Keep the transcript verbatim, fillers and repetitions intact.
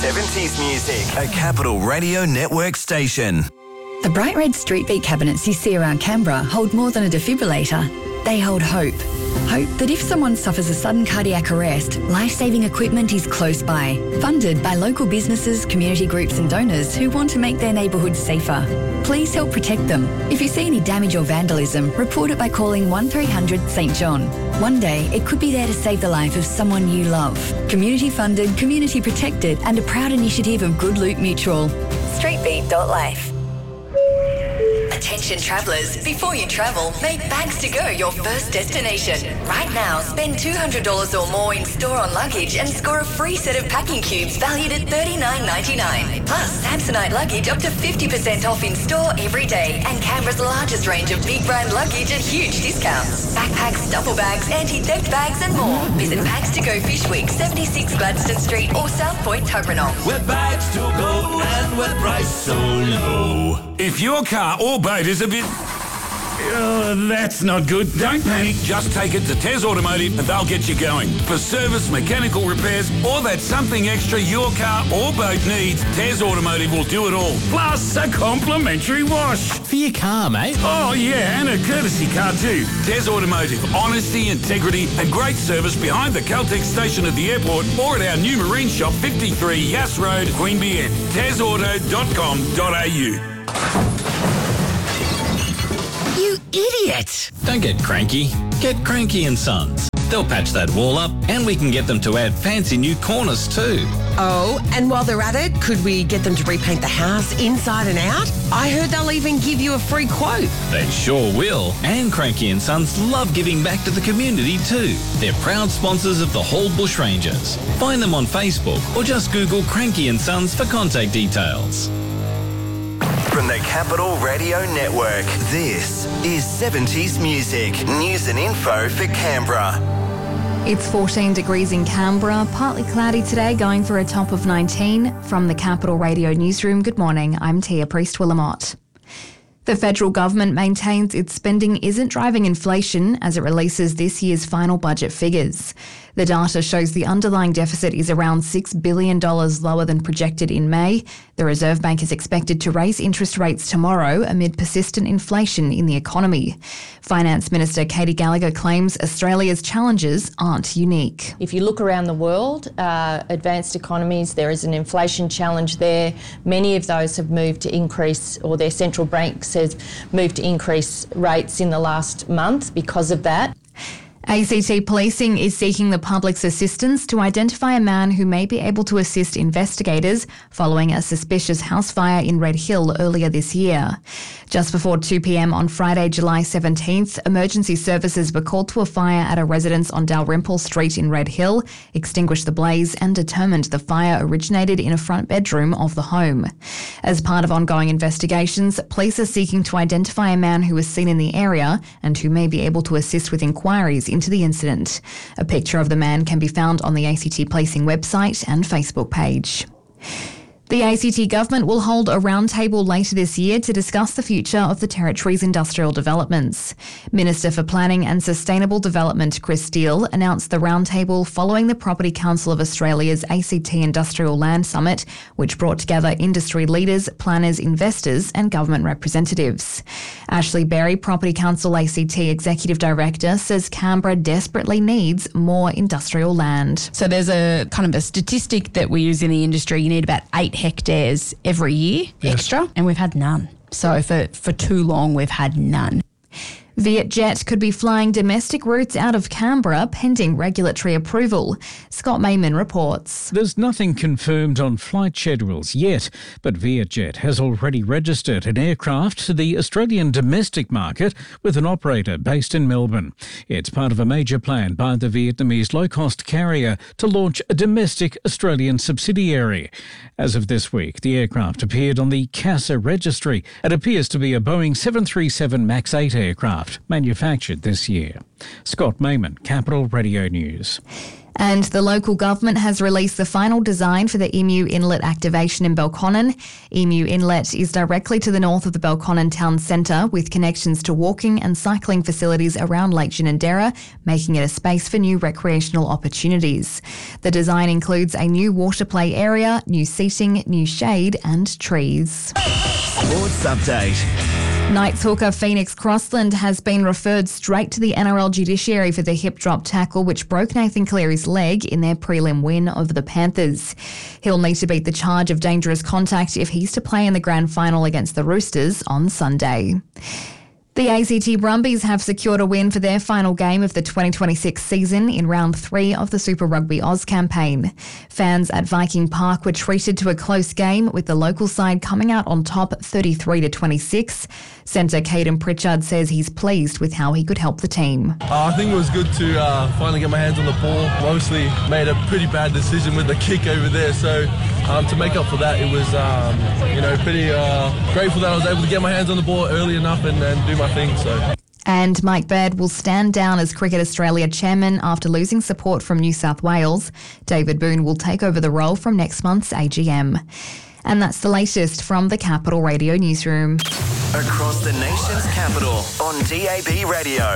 seventies music, a Capital Radio Network station. The bright red street beat cabinets you see around Canberra hold more than a defibrillator. They hold hope. Hope that if someone suffers a sudden cardiac arrest, life-saving equipment is close by. Funded by local businesses, community groups and donors who want to make their neighbourhoods safer. Please help protect them. If you see any damage or vandalism, report it by calling one three hundred St John. One day, it could be there to save the life of someone you love. Community funded, community protected and a proud initiative of Good Loot Mutual. streetbeat dot life. Attention travellers, before you travel, make Bags to Go your first destination. Right now, spend two hundred dollars or more in store on luggage and score a free set of packing cubes valued at thirty-nine ninety-nine. Plus, Samsonite luggage up to fifty percent off in store every day and Canberra's largest range of big brand luggage at huge discounts. Backpacks, duffel bags, anti-theft bags and more. Visit Bags to Go Fish Week, seventy-six Gladstone Street or South Point, Toblerone. Where bags to go and where price so low. If your car or boat is a bit... Oh, that's not good. Don't panic. Just take it to Tez Automotive and they'll get you going. For service, mechanical repairs, or that something extra your car or boat needs, Tez Automotive will do it all. Plus a complimentary wash. For your car, mate. Oh, yeah, and a courtesy car too. Tez Automotive. Honesty, integrity and great service behind the Caltex station at the airport or at our new marine shop, fifty-three Yass Road, Queanbeyan. tez auto dot com dot a u. You idiot! Don't get cranky. Get Cranky and Sons. They'll patch that wall up and we can get them to add fancy new corners too. Oh, and while they're at it, could we get them to repaint the house inside and out? I heard they'll even give you a free quote. They sure will. And Cranky and Sons love giving back to the community too. They're proud sponsors of the Hall Bushrangers. Find them on Facebook or just Google Cranky and Sons for contact details. From the Capital Radio Network, this is seventies music, news and info for Canberra. It's fourteen degrees in Canberra, partly cloudy today, going for a top of nineteen. From the Capital Radio Newsroom, good morning, I'm Tia Priest-Willamott. The federal government maintains its spending isn't driving inflation as it releases this year's final budget figures. The data shows the underlying deficit is around six billion dollars lower than projected in May. The Reserve Bank is expected to raise interest rates tomorrow amid persistent inflation in the economy. Finance Minister Katie Gallagher claims Australia's challenges aren't unique. If you look around the world, uh, advanced economies, there is an inflation challenge there. Many of those have moved to increase, or their central banks have moved to increase rates in the last month because of that. A C T Policing is seeking the public's assistance to identify a man who may be able to assist investigators following a suspicious house fire in Red Hill earlier this year. Just before two p.m. on Friday, July seventeenth, emergency services were called to a fire at a residence on Dalrymple Street in Red Hill, extinguished the blaze and determined the fire originated in a front bedroom of the home. As part of ongoing investigations, police are seeking to identify a man who was seen in the area and who may be able to assist with inquiries into the incident. A picture of the man can be found on the A C T Policing website and Facebook page. The A C T government will hold a roundtable later this year to discuss the future of the Territory's industrial developments. Minister for Planning and Sustainable Development Chris Steele announced the roundtable following the Property Council of Australia's A C T Industrial Land Summit, which brought together industry leaders, planners, investors and government representatives. Ashley Berry, Property Council A C T Executive Director, says Canberra desperately needs more industrial land. So there's a kind of a statistic that we use in the industry. You need about eight hectares every year yes. extra, and we've had none. So for, for too long, we've had none. Vietjet could be flying domestic routes out of Canberra pending regulatory approval. Scott Mayman reports. There's nothing confirmed on flight schedules yet, but Vietjet has already registered an aircraft to the Australian domestic market with an operator based in Melbourne. It's part of a major plan by the Vietnamese low-cost carrier to launch a domestic Australian subsidiary. As of this week, the aircraft appeared on the CASA registry. It appears to be a Boeing seven thirty-seven max eight aircraft manufactured this year. Scott Mayman, Capital Radio News. And the local government has released the final design for the Emu Inlet activation in Belconnen. Emu Inlet is directly to the north of the Belconnen town centre, with connections to walking and cycling facilities around Lake Ginninderra, making it a space for new recreational opportunities. The design includes a new water play area, new seating, new shade and trees. Sports update. Knights hooker Phoenix Crossland has been referred straight to the N R L judiciary for the hip drop tackle which broke Nathan Cleary's leg in their prelim win over the Panthers. He'll need to beat the charge of dangerous contact if he's to play in the grand final against the Roosters on Sunday. The A C T Brumbies have secured a win for their final game of the twenty twenty-six season in round three of the Super Rugby Oz campaign. Fans at Viking Park were treated to a close game, with the local side coming out on top thirty-three to twenty-six. Centre Caden Pritchard says he's pleased with how he could help the team. Uh, I think it was good to uh, finally get my hands on the ball. Mostly made a pretty bad decision with the kick over there, so um, to make up for that, it was um, you know pretty uh, grateful that I was able to get my hands on the ball early enough and, and do my thing. So. And Mike Baird will stand down as Cricket Australia chairman after losing support from New South Wales. David Boone will take over the role from next month's A G M. And that's the latest from the Capital Radio newsroom. Across the nation's capital on D A B Radio.